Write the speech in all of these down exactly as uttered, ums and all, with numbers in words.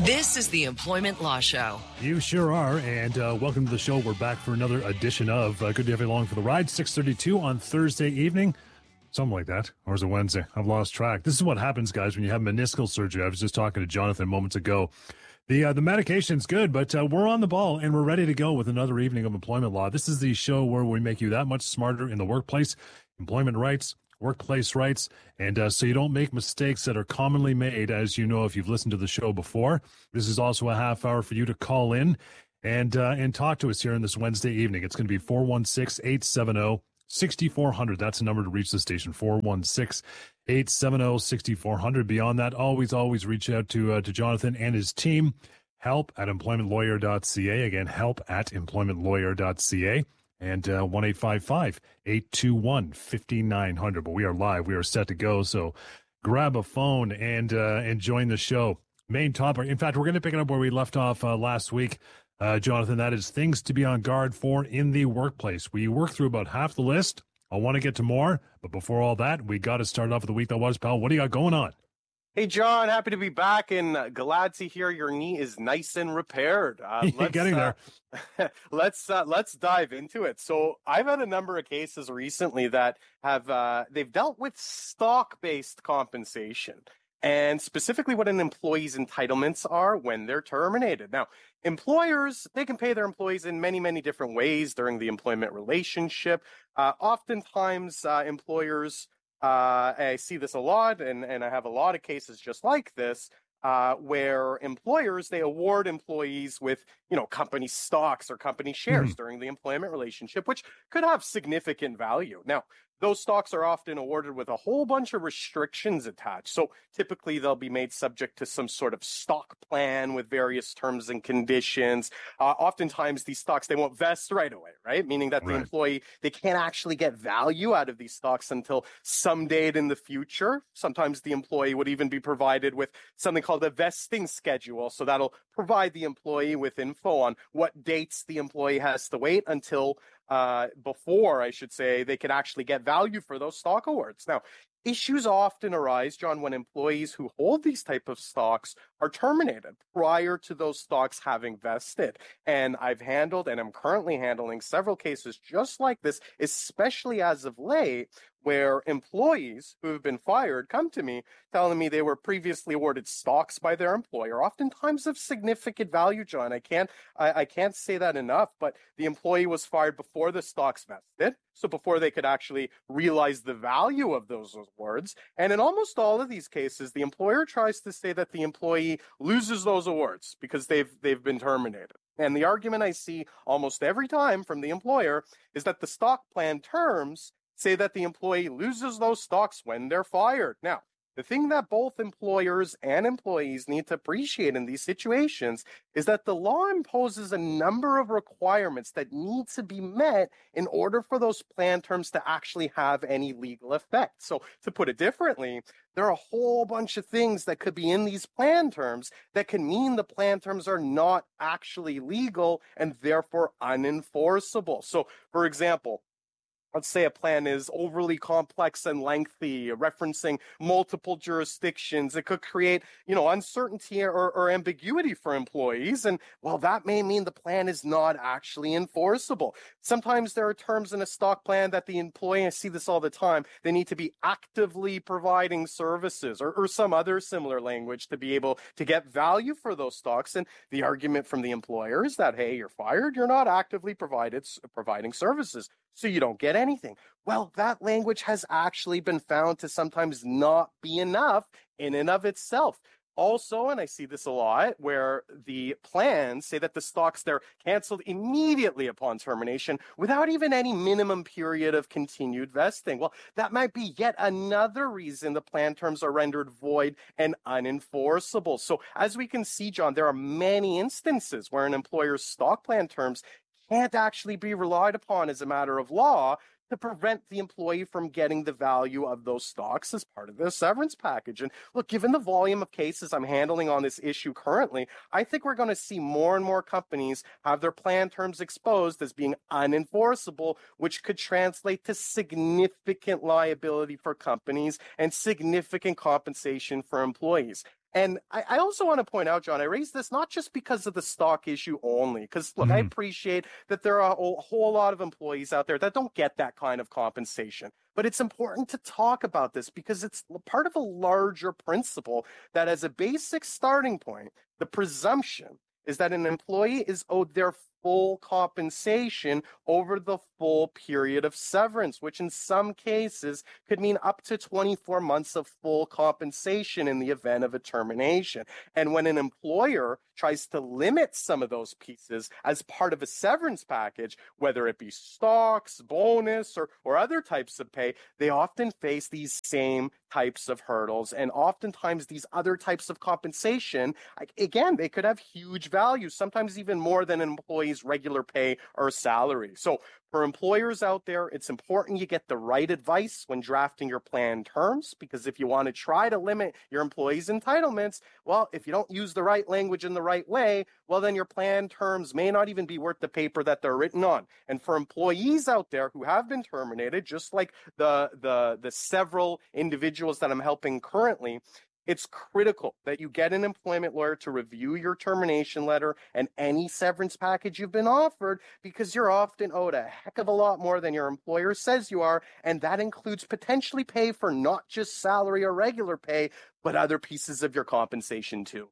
This is the Employment Law Show. You sure are, and uh, welcome to the show. We're back for another edition of uh, Good to Have You Along for the Ride, six thirty-two on Thursday evening. Something like that. Or is it Wednesday? I've lost track. This is what happens, guys, when you have meniscal surgery. I was just talking to Jonathan moments ago. The uh, the medication's good, but uh, we're on the ball, and we're ready to go with another evening of employment law. This is the show where we make you that much smarter in the workplace, employment rights, workplace rights, and uh, so you don't make mistakes that are commonly made, as you know if you've listened to the show before. This is also a half hour for you to call in and uh, and talk to us here on this Wednesday evening. It's going to be four one six, eight seven zero, six four zero zero. That's the number to reach the station, four one six, eight seven zero, six four zero zero. Beyond that, always, always reach out to uh, to Jonathan and his team. Help at employment lawyer dot c a. Again, help at employment lawyer dot c a. And uh, one eight five five, eight two one, five nine zero zero. But we are live. We are set to go. So grab a phone and uh, and join the show. Main topic. In fact, we're going to pick it up where we left off uh, last week, uh, Jonathan. That is things to be on guard for in the workplace. We worked through about half the list. I want to get to more. But before all that, we got to start off with the week that was, pal. What do you got going on? Hey, John, happy to be back, and uh, glad to hear your knee is nice and repaired. Uh, You're getting there. Uh, let's uh, let's dive into it. So I've had a number of cases recently that have uh, they've dealt with stock-based compensation, and specifically what an employee's entitlements are when they're terminated. Now, employers, they can pay their employees in many, many different ways during the employment relationship. Uh, oftentimes, uh, employers Uh, I see this a lot, and, and I have a lot of cases just like this, uh, where employers, they award employees with, you know, company stocks or company shares mm-hmm. during the employment relationship, which could have significant value. Now, those stocks are often awarded with a whole bunch of restrictions attached. So typically they'll be made subject to some sort of stock plan with various terms and conditions. Uh, oftentimes these stocks, they won't vest right away, right? Meaning that the right. employee, they can't actually get value out of these stocks until some date in the future. Sometimes the employee would even be provided with something called a vesting schedule. So that'll provide the employee with info on what dates the employee has to wait until Uh, before, I should say, they can actually get value for those stock awards. Now, issues often arise, John, when employees who hold these type of stocks are terminated prior to those stocks having vested. And I've handled, and I'm currently handling several cases just like this, especially as of late, where employees who have been fired come to me telling me they were previously awarded stocks by their employer, oftentimes of significant value, John. I can't, I, I can't say that enough, but the employee was fired before the stocks vested, so before they could actually realize the value of those awards. And in almost all of these cases, the employer tries to say that the employee loses those awards because they've they've been terminated. And the argument I see almost every time from the employer is that the stock plan terms say that the employee loses those stocks when they're fired. Now, the thing that both employers and employees need to appreciate in these situations is that the law imposes a number of requirements that need to be met in order for those plan terms to actually have any legal effect. So to put it differently, there are a whole bunch of things that could be in these plan terms that can mean the plan terms are not actually legal and therefore unenforceable. So, for example, let's say a plan is overly complex and lengthy, referencing multiple jurisdictions. It could create, you know, uncertainty or, or ambiguity for employees. And well, that may mean the plan is not actually enforceable. Sometimes there are terms in a stock plan that the employee, I see this all the time, they need to be actively providing services or, or some other similar language to be able to get value for those stocks. And the argument from the employer is that, hey, you're fired, you're not actively provided, providing services, so you don't get anything. Well, that language has actually been found to sometimes not be enough in and of itself. Also, and I see this a lot, where the plans say that the stocks, they're canceled immediately upon termination without even any minimum period of continued vesting. Well, that might be yet another reason the plan terms are rendered void and unenforceable. So as we can see, John, there are many instances where an employer's stock plan terms can't actually be relied upon as a matter of law to prevent the employee from getting the value of those stocks as part of their severance package. And look, given the volume of cases I'm handling on this issue currently, I think we're going to see more and more companies have their plan terms exposed as being unenforceable, which could translate to significant liability for companies and significant compensation for employees. And I, I also want to point out, John, I raised this not just because of the stock issue only, because look, mm-hmm. I appreciate that there are a whole, whole lot of employees out there that don't get that kind of compensation. But it's important to talk about this because it's part of a larger principle that as a basic starting point, the presumption is that an employee is owed their full compensation over the full period of severance, which in some cases could mean up to twenty-four months of full compensation in the event of a termination. And when an employer tries to limit some of those pieces as part of a severance package, whether it be stocks, bonus, or, or other types of pay, they often face these same types of hurdles. And oftentimes these other types of compensation, again, they could have huge value, sometimes even more than an employee's regular pay or salary. So for employers out there, it's important you get the right advice when drafting your plan terms, because if you want to try to limit your employees' entitlements, well, if you don't use the right language in the right way, well, then your plan terms may not even be worth the paper that they're written on. And for employees out there who have been terminated, just like the the the several individuals that I'm helping currently, it's critical that you get an employment lawyer to review your termination letter and any severance package you've been offered, because you're often owed a heck of a lot more than your employer says you are, and that includes potentially pay for not just salary or regular pay, but other pieces of your compensation too.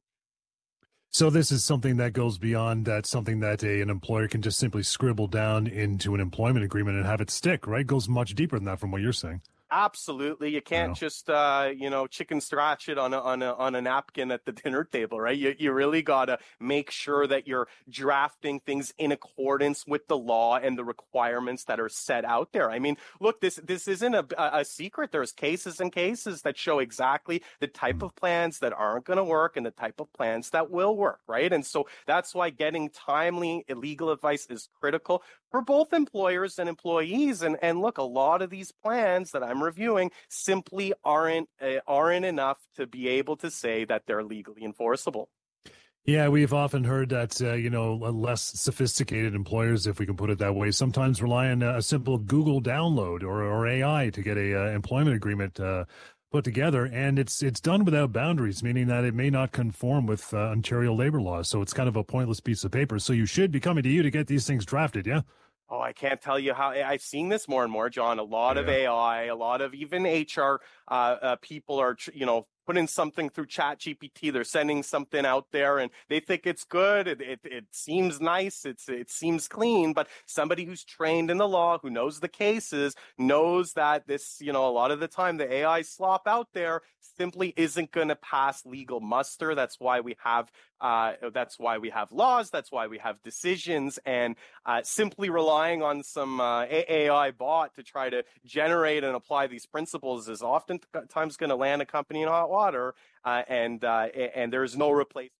So this is something that goes beyond that, something that a, an employer can just simply scribble down into an employment agreement and have it stick, right? It goes much deeper than that from what you're saying. Absolutely. You can't just, uh, you know, chicken scratch it on a, on a, on a napkin at the dinner table, right? You, you really got to make sure that you're drafting things in accordance with the law and the requirements that are set out there. I mean, look, this, this isn't a, a secret. There's cases and cases that show exactly the type of plans that aren't going to work and the type of plans that will work, right? And so that's why getting timely legal advice is critical for both employers and employees. And, and look, a lot of these plans that I'm reviewing simply aren't uh, aren't enough to be able to say that they're legally enforceable. Yeah, we've often heard that, uh, you know, less sophisticated employers, if we can put it that way, sometimes rely on a simple Google download or, or A I to get a uh, employment agreement uh, put together. And it's it's done without boundaries, meaning that it may not conform with uh, Ontario labor laws. So it's kind of a pointless piece of paper. So you should be coming to you to get these things drafted, yeah? Oh, I can't tell you how I've seen this more and more, John. A lot yeah. of A I, a lot of even H R uh, uh, people are, you know, putting something through Chat G P T. They're sending something out there and they think it's good. It, it, it seems nice. It's it seems clean. But somebody who's trained in the law, who knows the cases, knows that this, you know, a lot of the time the A I slop out there simply isn't going to pass legal muster. That's why we have uh, that's why we have laws. That's why we have decisions. And uh, simply relying on some uh, A I bot to try to generate and apply these principles is oftentimes going to land a company in hot water. Uh, and uh, and there's no replacement.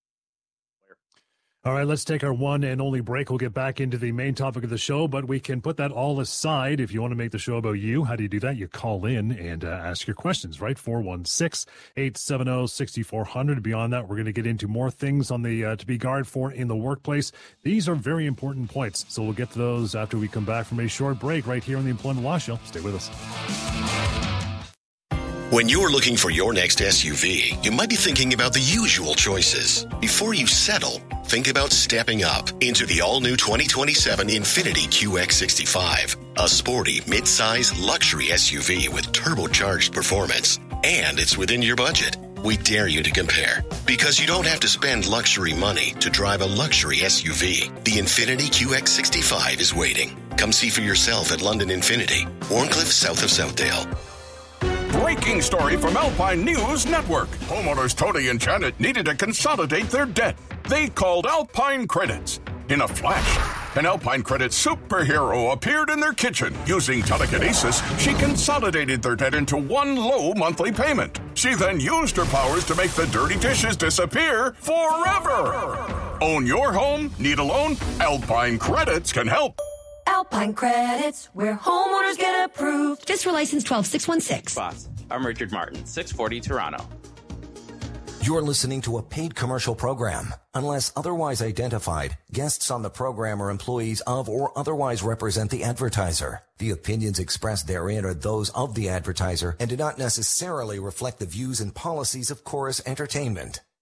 All right, let's take our one and only break. We'll get back into the main topic of the show, but we can put that all aside. If you want to make the show about you, how do you do that? You call in and uh, ask your questions, right? four one six, eight seven zero, six four zero zero. Beyond that, we're going to get into more things on the uh, to be guard for in the workplace. These are very important points, so we'll get to those after we come back from a short break right here on the Employment Law Show. Stay with us. When you're looking for your next S U V, you might be thinking about the usual choices. Before you settle, think about stepping up into the all-new twenty twenty-seven Infiniti Q X sixty-five, a sporty, mid-size luxury S U V with turbocharged performance. And it's within your budget. We dare you to compare, because you don't have to spend luxury money to drive a luxury S U V. The Infiniti Q X sixty-five is waiting. Come see for yourself at London Infiniti, Warncliffe, south of Southdale. Breaking story from Alpine News Network. Homeowners Tony and Janet needed to consolidate their debt. They called Alpine Credits. In a flash, an Alpine Credit superhero appeared in their kitchen. Using telekinesis, she consolidated their debt into one low monthly payment. She then used her powers to make the dirty dishes disappear forever. Own your home? Need a loan? Alpine Credits can help. Alpine Credits, where homeowners get approved. Just for license twelve six one six. Boss, I'm Richard Martin, six forty Toronto. You're listening to a paid commercial program. Unless otherwise identified, guests on the program are employees of or otherwise represent the advertiser. The opinions expressed therein are those of the advertiser and do not necessarily reflect the views and policies of Chorus Entertainment.